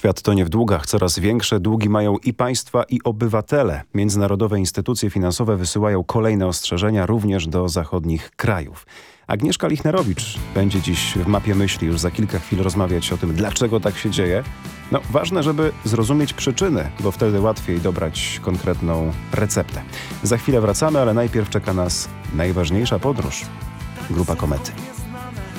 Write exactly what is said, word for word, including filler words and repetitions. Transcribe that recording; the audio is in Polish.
Świat tonie w długach. Coraz większe długi mają i państwa, i obywatele. Międzynarodowe instytucje finansowe wysyłają kolejne ostrzeżenia również do zachodnich krajów. Agnieszka Lichnerowicz będzie dziś w Mapie Myśli już za kilka chwil rozmawiać o tym, dlaczego tak się dzieje. No, ważne, żeby zrozumieć przyczyny, bo wtedy łatwiej dobrać konkretną receptę. Za chwilę wracamy, ale najpierw czeka nas najważniejsza podróż. Grupa Komety.